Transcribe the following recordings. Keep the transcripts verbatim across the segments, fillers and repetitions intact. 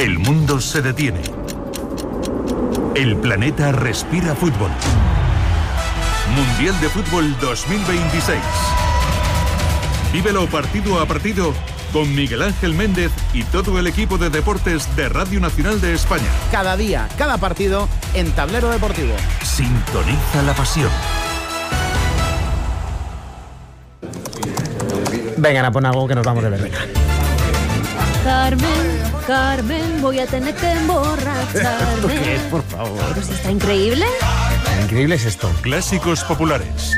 El mundo se detiene. El planeta respira fútbol. Mundial de Fútbol dos mil veintiséis. Vívelo partido a partido con Miguel Ángel Méndez y todo el equipo de deportes de Radio Nacional de España. Cada día, cada partido en Tablero Deportivo. Sintoniza la pasión. Vengan a poner algo que nos vamos de ver. Carmen, Carmen, voy a tener que emborracharme. ¿Esto qué es, por favor? Pues está increíble. Increíble es esto. Clásicos populares.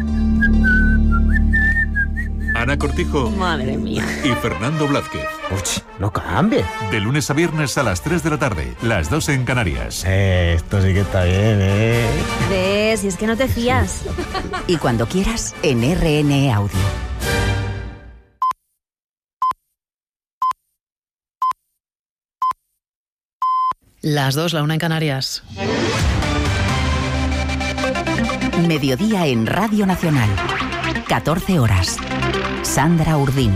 Ana Cortijo. Madre mía. Y Fernando Blázquez. Uy, no cambie. De lunes a viernes a las tres de la tarde, las dos en Canarias. Eh, esto sí que está bien, ¿eh? ¿Ves? Y es que no te fías. Y cuando quieras, en R N E Audio. Las dos, la una en Canarias. Mediodía en Radio Nacional. catorce horas. Sandra Urdín.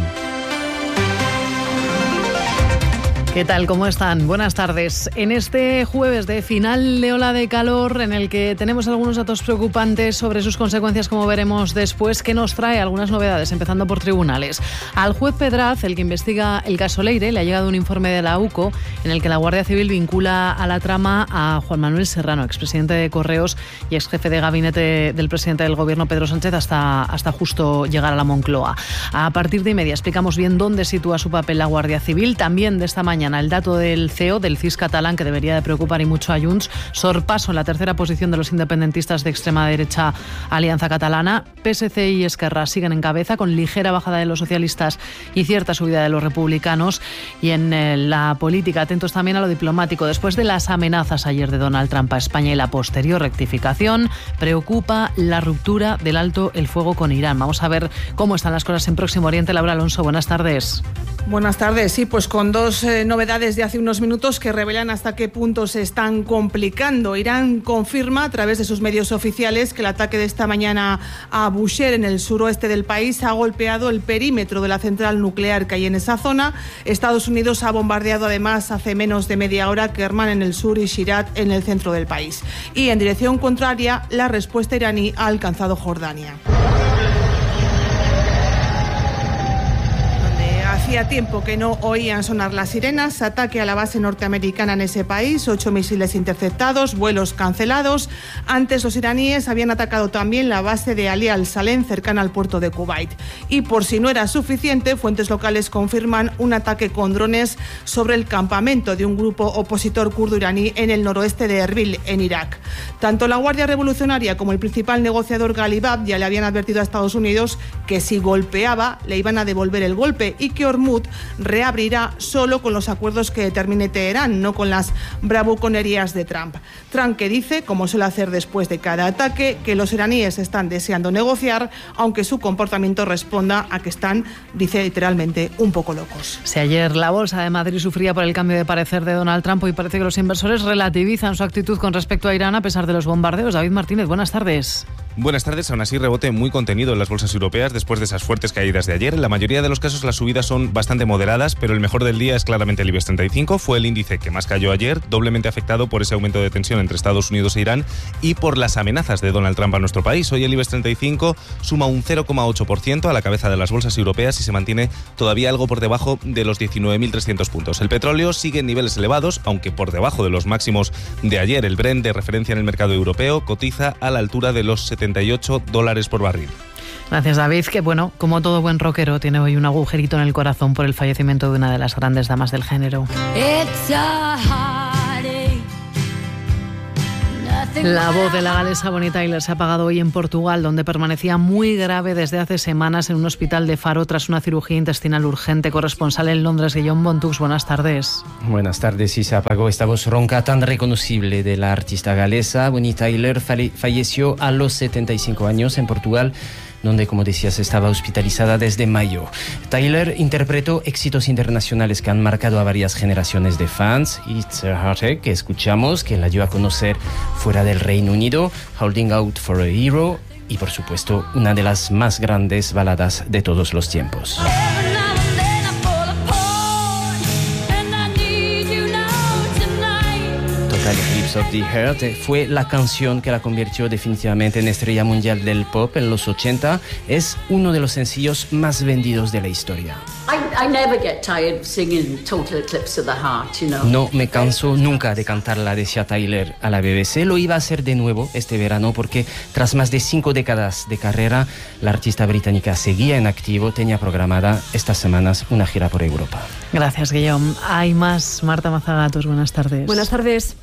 ¿Qué tal? ¿Cómo están? Buenas tardes. En este jueves de final de ola de calor, en el que tenemos algunos datos preocupantes sobre sus consecuencias, como veremos después, que nos trae algunas novedades, empezando por tribunales. Al juez Pedraz, el que investiga el caso Leire, le ha llegado un informe de la U C O en el que la Guardia Civil vincula a la trama a Juan Manuel Serrano, expresidente de Correos y exjefe de gabinete del presidente del Gobierno, Pedro Sánchez, hasta, hasta justo llegar a la Moncloa. A partir de y media explicamos bien dónde sitúa su papel la Guardia Civil. También de esta mañana el dato del C E O, del C I S catalán, que debería de preocupar y mucho a Junts. Sorpaso en la tercera posición de los independentistas de extrema derecha Alianza Catalana. P S C y Esquerra siguen en cabeza, con ligera bajada de los socialistas y cierta subida de los republicanos. Y en eh, la política, atentos también a lo diplomático. Después de las amenazas ayer de Donald Trump a España y la posterior rectificación, preocupa la ruptura del alto el fuego con Irán. Vamos a ver cómo están las cosas en Próximo Oriente. Laura Alonso, buenas tardes. Buenas tardes. Sí, pues con dos eh, novedades de hace unos minutos que revelan hasta qué punto se están complicando. Irán confirma a través de sus medios oficiales que el ataque de esta mañana a Bushehr, en el suroeste del país, ha golpeado el perímetro de la central nuclear que hay en esa zona. Estados Unidos ha bombardeado además hace menos de media hora Kerman en el sur y Shirat en el centro del país. Y en dirección contraria, la respuesta iraní ha alcanzado Jordania. Hacía tiempo que no oían sonar las sirenas. Ataque a la base norteamericana en ese país, ocho misiles interceptados, vuelos cancelados. Antes los iraníes habían atacado también la base de Ali al-Salem, cercana al puerto de Kuwait. Y por si no era suficiente, fuentes locales confirman un ataque con drones sobre el campamento de un grupo opositor kurdo iraní en el noroeste de Erbil, en Irak. Tanto la Guardia Revolucionaria como el principal negociador Ghalibab ya le habían advertido a Estados Unidos que si golpeaba le iban a devolver el golpe y que Hormuz reabrirá solo con los acuerdos que determine Teherán, no con las bravuconerías de Trump. Trump, que dice, como suele hacer después de cada ataque, que los iraníes están deseando negociar, aunque su comportamiento responda a que están, dice literalmente, un poco locos. Si ayer la bolsa de Madrid sufría por el cambio de parecer de Donald Trump, hoy parece que los inversores relativizan su actitud con respecto a Irán a pesar de los bombardeos. David Martínez, buenas tardes. Buenas tardes. Aún así, rebote muy contenido en las bolsas europeas después de esas fuertes caídas de ayer. En la mayoría de los casos las subidas son bastante moderadas, pero el mejor del día es claramente el IBEX treinta y cinco. Fue el índice que más cayó ayer, doblemente afectado por ese aumento de tensión entre Estados Unidos e Irán y por las amenazas de Donald Trump a nuestro país. Hoy el IBEX treinta y cinco suma un cero coma ocho por ciento a la cabeza de las bolsas europeas y se mantiene todavía algo por debajo de los diecinueve mil trescientos puntos. El petróleo sigue en niveles elevados, aunque por debajo de los máximos de ayer. El Brent, de referencia en el mercado europeo, cotiza a la altura de los setenta y ocho dólares por barril. Gracias, David, que bueno, como todo buen rockero, tiene hoy un agujerito en el corazón por el fallecimiento de una de las grandes damas del género. La voz de la galesa Bonnie Tyler se ha apagado hoy en Portugal, donde permanecía muy grave desde hace semanas en un hospital de Faro tras una cirugía intestinal urgente. Corresponsal en Londres, Guillaume Bontux, buenas tardes. Buenas tardes. Sí, se apagó esta voz ronca tan reconocible de la artista galesa. Bonnie Tyler falle- falleció a los setenta y cinco años en Portugal, donde, como decías, estaba hospitalizada desde mayo. Tyler interpretó éxitos internacionales que han marcado a varias generaciones de fans. It's a Heartache, que escuchamos, que la dio a conocer fuera del Reino Unido, Holding Out for a Hero y, por supuesto, una de las más grandes baladas de todos los tiempos. Every now and then I fall apart, and I need you now. Lips of the Heart. Fue la canción que la convirtió definitivamente en estrella mundial del pop en los ochenta. Es uno de los sencillos más vendidos de la historia. I, I never get tired of singing Total Eclipse of the Heart, you know. No me canso nunca de cantarla, decía Tyler a la B B C. Lo iba a hacer de nuevo este verano porque tras más de cinco décadas de carrera, la artista británica seguía en activo. Tenía programada estas semanas una gira por Europa. Gracias, Guillaume. Hay más. Marta Mazagatos, buenas tardes. Buenas tardes.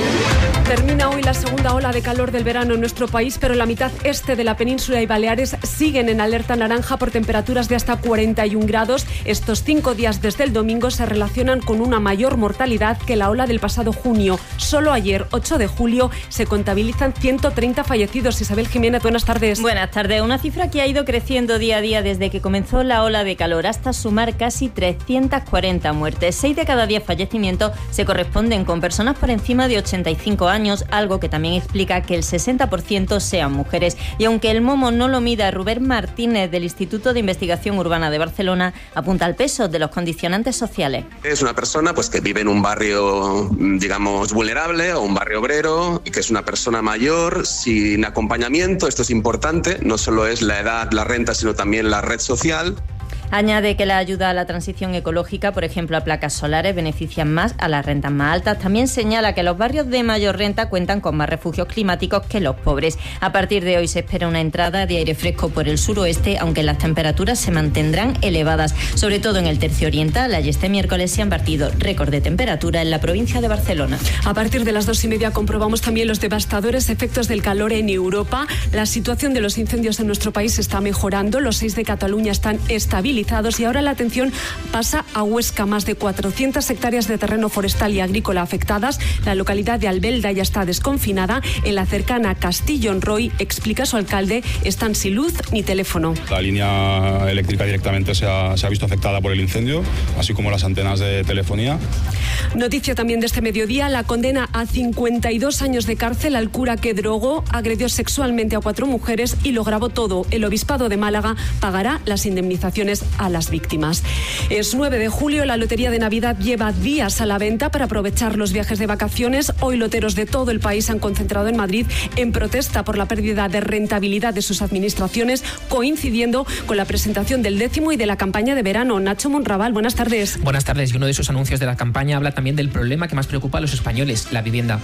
Termina hoy la segunda ola de calor del verano en nuestro país, pero la mitad este de la península y Baleares siguen en alerta naranja por temperaturas de hasta cuarenta y un grados. Estos cinco días desde el domingo se relacionan con una mayor mortalidad que la ola del pasado junio. Solo ayer, ocho de julio, se contabilizan ciento treinta fallecidos. Isabel Jiménez, buenas tardes. Buenas tardes. Una cifra que ha ido creciendo día a día desde que comenzó la ola de calor, hasta sumar casi trescientas cuarenta muertes. Seis de cada diez fallecimientos se corresponden con personas por encima de ochenta y cinco años, algo que también explica que el sesenta por ciento sean mujeres. Y aunque el momo no lo mida, Rubén Martínez del Instituto de Investigación Urbana de Barcelona apunta al peso de los condicionantes sociales. Es una persona pues que vive en un barrio, digamos, vulnerable o un barrio obrero, y que es una persona mayor sin acompañamiento. Esto es importante, no solo es la edad, la renta, sino también la red social. Añade que la ayuda a la transición ecológica, por ejemplo a placas solares, benefician más a las rentas más altas. También señala que los barrios de mayor renta cuentan con más refugios climáticos que los pobres. A partir de hoy se espera una entrada de aire fresco por el suroeste, aunque las temperaturas se mantendrán elevadas, sobre todo en el tercio oriental. Y este miércoles se han batido récord de temperatura en la provincia de Barcelona. A partir de las dos y media comprobamos también los devastadores efectos del calor en Europa. La situación de los incendios en nuestro país está mejorando. Los seis de Cataluña están estabilizados. Y ahora la atención pasa a Huesca. Más de cuatrocientas hectáreas de terreno forestal y agrícola afectadas. La localidad de Albelda ya está desconfinada. En la cercana Castillon-Roy, explica su alcalde, están sin luz ni teléfono. La línea eléctrica directamente se ha, se ha visto afectada por el incendio, así como las antenas de telefonía. Noticia también de este mediodía, la condena a cincuenta y dos años de cárcel al cura que drogó, agredió sexualmente a cuatro mujeres y lo grabó todo. El Obispado de Málaga pagará las indemnizaciones a las víctimas. Es nueve de julio, la Lotería de Navidad lleva días a la venta para aprovechar los viajes de vacaciones. Hoy loteros de todo el país se han concentrado en Madrid en protesta por la pérdida de rentabilidad de sus administraciones, coincidiendo con la presentación del décimo y de la campaña de verano. Nacho Monraval, buenas tardes. Buenas tardes. Y uno de esos anuncios de la campaña habla también del problema que más preocupa a los españoles, la vivienda.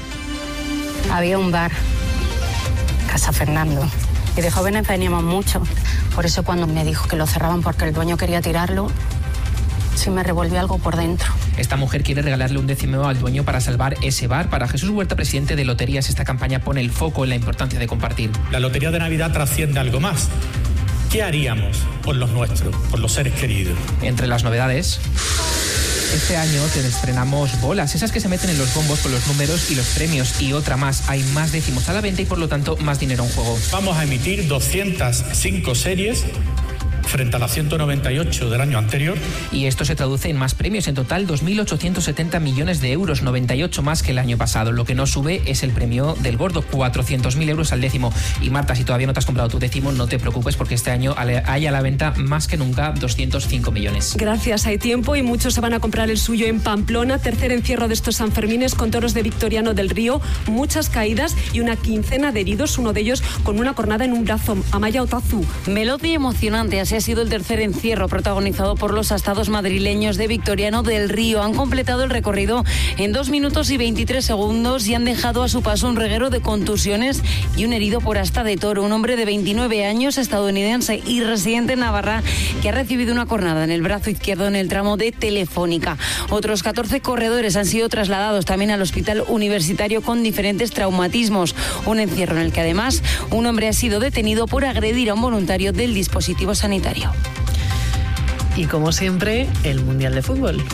Había un bar, Casa Fernando, y de jóvenes veníamos mucho. Por eso cuando me dijo que lo cerraban porque el dueño quería tirarlo, sí me revolvió algo por dentro. Esta mujer quiere regalarle un décimo al dueño para salvar ese bar. Para Jesús Huerta, presidente de Loterías, esta campaña pone el foco en la importancia de compartir. La Lotería de Navidad trasciende algo más. ¿Qué haríamos por los nuestros, por los seres queridos? Entre las novedades, este año te estrenamos bolas, esas que se meten en los bombos con los números y los premios, y otra más. Hay más décimos a la venta y por lo tanto más dinero en juego. Vamos a emitir doscientas cinco series frente a las ciento noventa y ocho del año anterior. Y esto se traduce en más premios, en total dos mil ochocientos setenta millones de euros, noventa y ocho más que el año pasado. Lo que no sube es el premio del gordo, cuatrocientos mil euros al décimo. Y Marta, si todavía no te has comprado tu décimo, no te preocupes porque este año hay a la venta más que nunca doscientos cinco millones. Gracias, hay tiempo y muchos se van a comprar el suyo en Pamplona. Tercer encierro de estos Sanfermines con toros de Victoriano del Río, muchas caídas y una quincena de heridos, uno de ellos con una cornada en un brazo. Amaya Otazu. Veloz y emocionante, así ha sido el tercer encierro protagonizado por los astados madrileños de Victoriano del Río. Han completado el recorrido en dos minutos y veintitrés segundos y han dejado a su paso un reguero de contusiones y un herido por asta de toro, un hombre de veintinueve años, estadounidense y residente en Navarra, que ha recibido una cornada en el brazo izquierdo en el tramo de Telefónica. Otros catorce corredores han sido trasladados también al hospital universitario con diferentes traumatismos. Un encierro en el que además un hombre ha sido detenido por agredir a un voluntario del dispositivo sanitario. Y como siempre, el Mundial de Fútbol.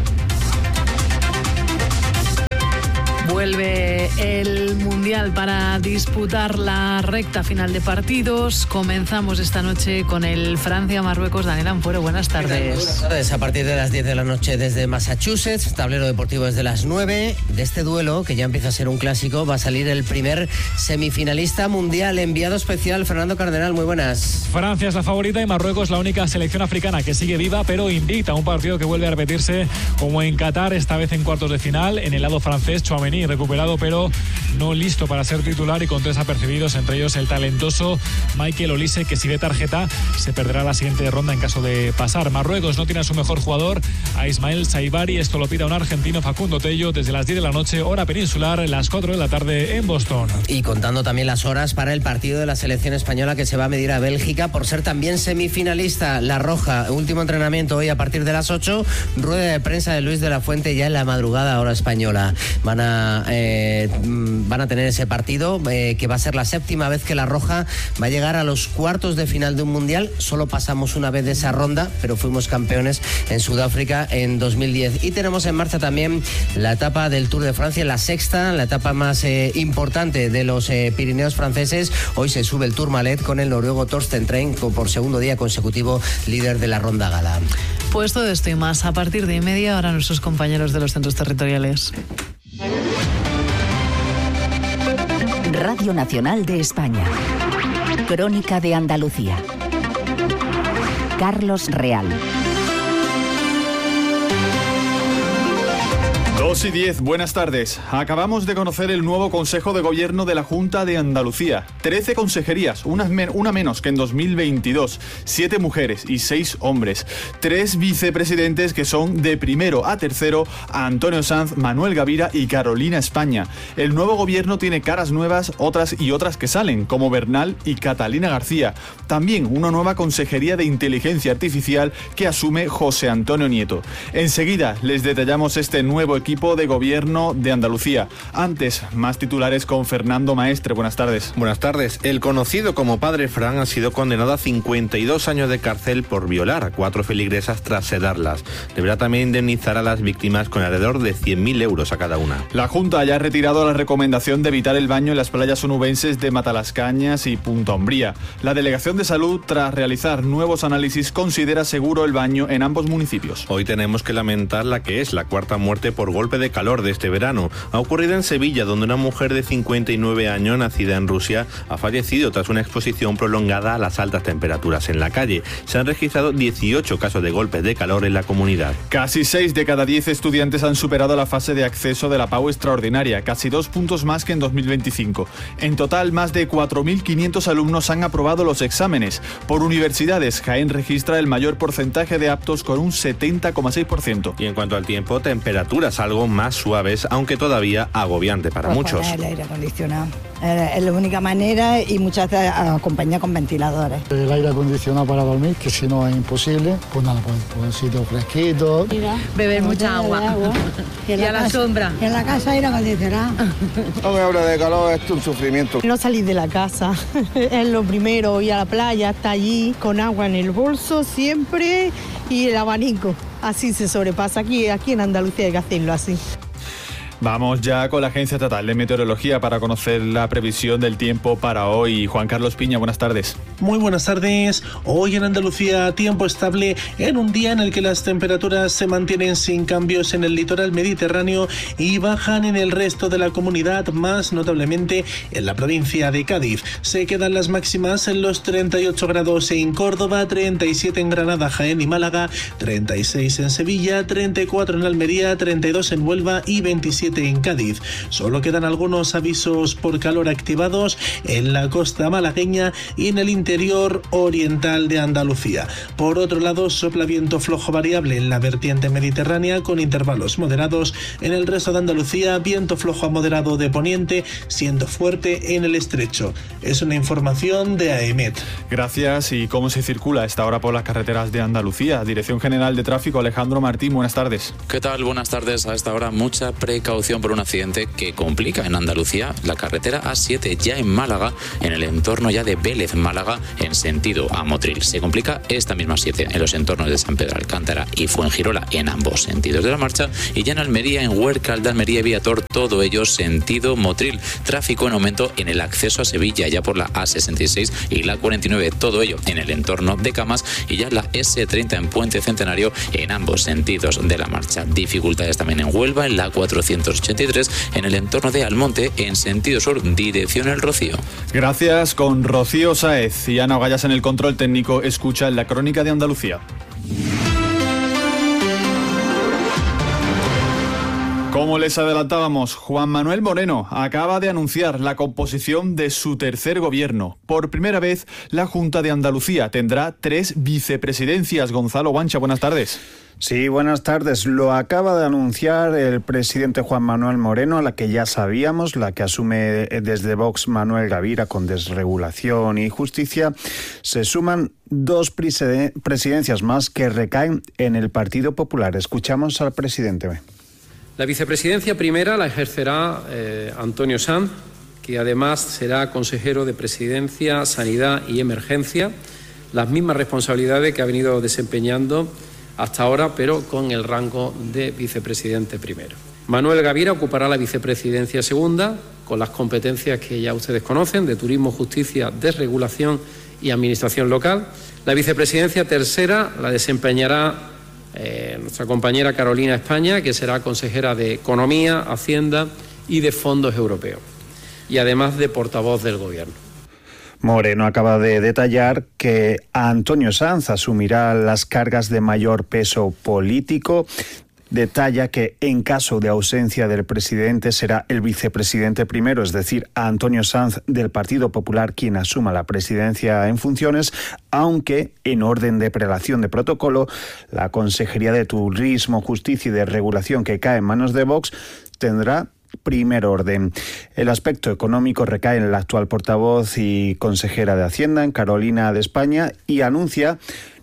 Vuelve el Mundial para disputar la recta final de partidos. Comenzamos esta noche con el Francia-Marruecos. Daniel Ampuero, buenas tardes. Buenas tardes. A partir de las diez de la noche desde Massachusetts, tablero deportivo desde las nueve. De este duelo, que ya empieza a ser un clásico, va a salir el primer semifinalista mundial. Enviado especial, Fernando Cardenal, muy buenas. Francia es la favorita y Marruecos la única selección africana que sigue viva, pero invicta. Un partido que vuelve a repetirse como en Qatar, esta vez en cuartos de final. En el lado francés, Tchouaméni Tchouaméni recuperado pero no listo para ser titular y con tres apercibidos, entre ellos el talentoso Michael Olise, que si de tarjeta se perderá la siguiente ronda en caso de pasar. Marruecos no tiene a su mejor jugador, a Ismael Saibari. Esto lo pide a un argentino, Facundo Tello, desde las diez de la noche, hora peninsular, las cuatro de la tarde en Boston. Y contando también las horas para el partido de la selección española que se va a medir a Bélgica por ser también semifinalista. La Roja, último entrenamiento hoy a partir de las ocho, rueda de prensa de Luis de la Fuente ya en la madrugada hora española. Van a, eh, van a tener ese partido eh, que va a ser la séptima vez que la Roja va a llegar a los cuartos de final de un mundial. Solo pasamos una vez de esa ronda, pero fuimos campeones en Sudáfrica en dos mil diez. Y tenemos en marcha también la etapa del Tour de Francia, la sexta, la etapa más eh, importante de los eh, Pirineos franceses. Hoy se sube el Tourmalet con el noruego Torsten Trein por segundo día consecutivo líder de la ronda gala. Pues todo esto y más a partir de media hora nuestros compañeros de los centros territoriales. Radio Nacional de España. Crónica de Andalucía. Carlos Real. dos y diez, buenas tardes. Acabamos de conocer el nuevo Consejo de Gobierno de la Junta de Andalucía. trece consejerías, una, men- una menos que en dos mil veintidós. siete mujeres y seis hombres. Tres vicepresidentes que son de primero a tercero: Antonio Sanz, Manuel Gavira y Carolina España. El nuevo gobierno tiene caras nuevas, otras y otras que salen, como Bernal y Catalina García. También una nueva Consejería de Inteligencia Artificial que asume José Antonio Nieto. Enseguida les detallamos este nuevo equipo de gobierno de Andalucía. Antes, más titulares con Fernando Maestre. Buenas tardes. Buenas tardes. El conocido como Padre Fran ha sido condenado a cincuenta y dos años de cárcel por violar a cuatro feligresas tras sedarlas. Deberá también indemnizar a las víctimas con alrededor de cien mil euros a cada una. La Junta ya ha retirado la recomendación de evitar el baño en las playas onubenses de Matalascañas y Punta Umbría. La Delegación de Salud, tras realizar nuevos análisis, considera seguro el baño en ambos municipios. Hoy tenemos que lamentar la que es la cuarta muerte por golpe de calor de este verano. Ha ocurrido en Sevilla, donde una mujer de cincuenta y nueve años, nacida en Rusia, ha fallecido tras una exposición prolongada a las altas temperaturas en la calle. Se han registrado dieciocho casos de golpes de calor en la comunidad. Casi seis de cada diez estudiantes han superado la fase de acceso de la P A U extraordinaria, casi dos puntos más que en dos mil veinticinco. En total, más de cuatro mil quinientos alumnos han aprobado los exámenes. Por universidades, Jaén registra el mayor porcentaje de aptos con un setenta coma seis por ciento. Y en cuanto al tiempo, temperaturas algo más suaves, aunque todavía agobiante para pues muchos. Poner el aire acondicionado. Es la única manera, y muchas veces acompañada con ventiladores. El aire acondicionado para dormir, que si no es imposible, pues nada, pues, pues un sitio fresquito. Mira, beber mucha agua. agua. Y, y a la casa, sombra. En la casa aire acondicionado. No me habla de calor, esto es un sufrimiento. No salir de la casa, es lo primero, ir a la playa, estar allí con agua en el bolso siempre y el abanico. Así se sobrepasa. Aquí, aquí en Andalucía hay que hacerlo así. Vamos ya con la Agencia Estatal de Meteorología para conocer la previsión del tiempo para hoy. Juan Carlos Piña, buenas tardes. Muy buenas tardes. Hoy en Andalucía, tiempo estable en un día en el que las temperaturas se mantienen sin cambios en el litoral mediterráneo y bajan en el resto de la comunidad, más notablemente en la provincia de Cádiz. Se quedan las máximas en los treinta y ocho grados en Córdoba, treinta y siete en Granada, Jaén y Málaga, treinta y seis en Sevilla, treinta y cuatro en Almería, treinta y dos en Huelva y veintisiete en Cádiz. Solo quedan algunos avisos por calor activados en la costa malagueña y en el interior oriental de Andalucía. Por otro lado, sopla viento flojo variable en la vertiente mediterránea con intervalos moderados. En el resto de Andalucía, viento flojo a moderado de poniente, siendo fuerte en el estrecho. Es una información de AEMET. Gracias. ¿Y cómo se circula a esta hora por las carreteras de Andalucía? Dirección General de Tráfico, Alejandro Martín, buenas tardes. ¿Qué tal? Buenas tardes. A esta hora mucha precaución por un accidente que complica en Andalucía la carretera A siete ya en Málaga, en el entorno ya de Vélez Málaga en sentido a Motril. Se complica esta misma A siete en los entornos de San Pedro Alcántara y Fuengirola en ambos sentidos de la marcha, y ya en Almería, en Huércal de Almería y Viator, todo ello sentido Motril. Tráfico en aumento en el acceso a Sevilla ya por la A sesenta y seis y la cuarenta y nueve, todo ello en el entorno de Camas, y ya la ese treinta en Puente Centenario en ambos sentidos de la marcha. Dificultades también en Huelva, en la cuatrocientos ochenta y tres en el entorno de Almonte en sentido sur, dirección El Rocío. Gracias. Con Rocío Sáez y Ana Ogallas en el control técnico, escucha la Crónica de Andalucía. Como les adelantábamos, Juan Manuel Moreno acaba de anunciar la composición de su tercer gobierno. Por primera vez, la Junta de Andalucía tendrá tres vicepresidencias. Gonzalo Guancha, buenas tardes. Sí, buenas tardes. Lo acaba de anunciar el presidente Juan Manuel Moreno, a la que ya sabíamos, la que asume desde Vox Manuel Gavira con desregulación y justicia. Se suman dos presidencias más que recaen en el Partido Popular. Escuchamos al presidente. La vicepresidencia primera la ejercerá eh, Antonio Sanz, que además será consejero de Presidencia, Sanidad y Emergencia, las mismas responsabilidades que ha venido desempeñando hasta ahora, pero con el rango de vicepresidente primero. Manuel Gavira ocupará la vicepresidencia segunda, con las competencias que ya ustedes conocen, de turismo, justicia, desregulación y administración local. La vicepresidencia tercera la desempeñará eh, nuestra compañera Carolina España, que será consejera de Economía, Hacienda y de Fondos Europeos, y además de portavoz del Gobierno. Moreno acaba de detallar que Antonio Sanz asumirá las cargas de mayor peso político. Detalla que en caso de ausencia del presidente será el vicepresidente primero, es decir, Antonio Sanz del Partido Popular, quien asuma la presidencia en funciones, aunque en orden de prelación de protocolo, la Consejería de Turismo, Justicia y de Regulación, que cae en manos de Vox, tendrá primer orden. El aspecto económico recae en la actual portavoz y consejera de Hacienda, en Carolina de España, y anuncia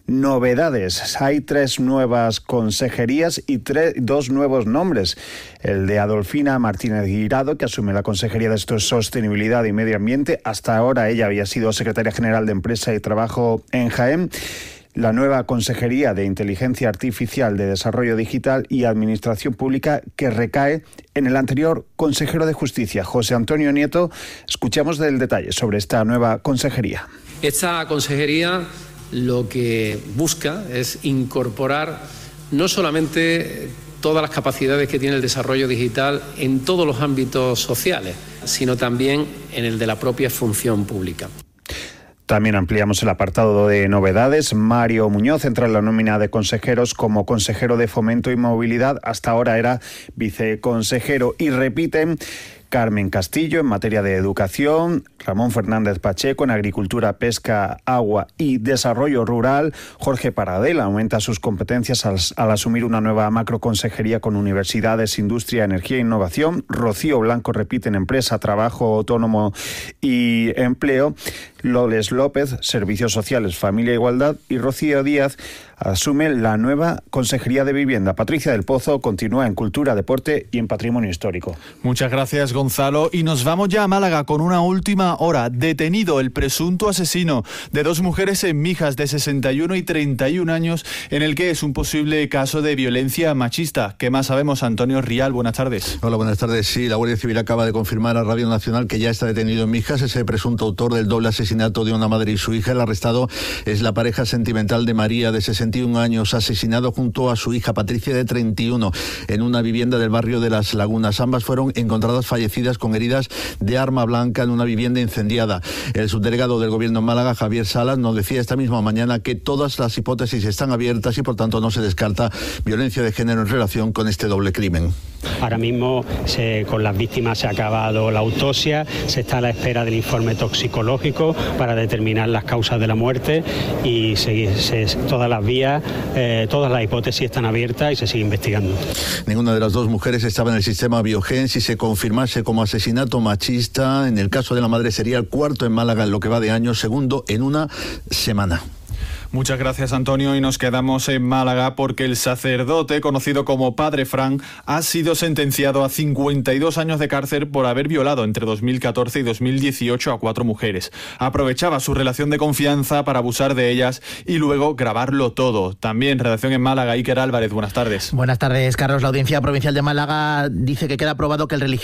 novedades. Hay tres nuevas consejerías y tres, dos nuevos nombres. El de Adolfina Martínez Guirado, que asume la Consejería de Sostenibilidad y Medio Ambiente. Hasta ahora ella había sido secretaria general de Empresa y Trabajo en Jaén. La nueva Consejería de Inteligencia Artificial, de Desarrollo Digital y Administración Pública, que recae en el anterior consejero de Justicia, José Antonio Nieto. Escuchamos del detalle sobre esta nueva consejería. Esta consejería lo que busca es incorporar no solamente todas las capacidades que tiene el desarrollo digital en todos los ámbitos sociales, sino también en el de la propia función pública. También ampliamos el apartado de novedades. Mario Muñoz entra en la nómina de consejeros como consejero de Fomento y Movilidad. Hasta ahora era viceconsejero, y repiten Carmen Castillo en materia de educación, Ramón Fernández Pacheco en agricultura, pesca, agua y desarrollo rural. Jorge Paradela aumenta sus competencias al, al asumir una nueva macroconsejería con universidades, industria, energía e innovación. Rocío Blanco repite en empresa, trabajo autónomo y empleo. Loles López, servicios sociales, familia e igualdad. Y Rocío Díaz asume la nueva consejería de vivienda. Patricia del Pozo continúa en cultura, deporte y en patrimonio histórico. Muchas gracias, Gonzalo. Y nos vamos ya a Málaga con una última hora. Detenido el presunto asesino de dos mujeres en Mijas de sesenta y uno y treinta y un años, en el que es un posible caso de violencia machista. ¿Qué más sabemos? Antonio Rial, buenas tardes. Hola, buenas tardes. Sí, la Guardia Civil acaba de confirmar a Radio Nacional que ya está detenido en Mijas ese presunto autor del doble asesinato de una madre y su hija. El arrestado es la pareja sentimental de María, de sesenta y un años, asesinado junto a su hija Patricia, de treinta y uno, en una vivienda del barrio de Las Lagunas. Ambas fueron encontradas fallecidas con heridas de arma blanca en una vivienda incendiada. El subdelegado del Gobierno en Málaga, Javier Salas, nos decía esta misma mañana que todas las hipótesis están abiertas y por tanto no se descarta violencia de género en relación con este doble crimen. Ahora mismo se, con las víctimas se ha acabado la autopsia, se está a la espera del informe toxicológico para determinar las causas de la muerte y se, se, todas las vías, eh, todas las hipótesis están abiertas y se sigue investigando. Ninguna de las dos mujeres estaba en el sistema Biogen. Si se confirmase como asesinato machista, en el caso de la madre sería el cuarto en Málaga en lo que va de año, segundo en una semana. Muchas gracias, Antonio, y nos quedamos en Málaga porque el sacerdote, conocido como Padre Fran, ha sido sentenciado a cincuenta y dos años de cárcel por haber violado entre dos mil catorce y dos mil dieciocho a cuatro mujeres. Aprovechaba su relación de confianza para abusar de ellas y luego grabarlo todo. También, redacción en Málaga, Iker Álvarez, buenas tardes. Buenas tardes, Carlos. La Audiencia Provincial de Málaga dice que queda probado que el religioso